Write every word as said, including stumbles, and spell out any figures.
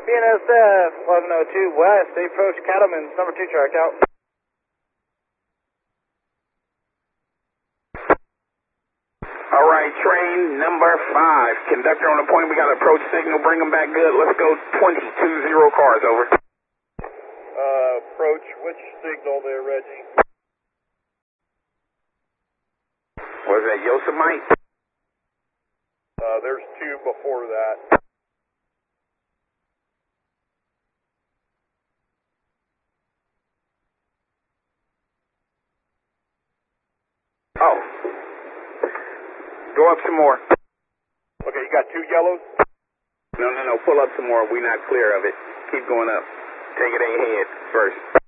B N S F eleven oh two West, approach Cattleman's, number two track out. All right, train number five. Conductor on the point, we got approach signal, bring them back good. Let's go twenty-two zero cars, over. Uh, approach, which signal there, Reggie? Was that Yosemite? Uh, there's two before that. Oh. Go up some more. Okay, you got two yellows? No, no, no. Pull up some more. We're not clear of it. Keep going up. Take it ahead first.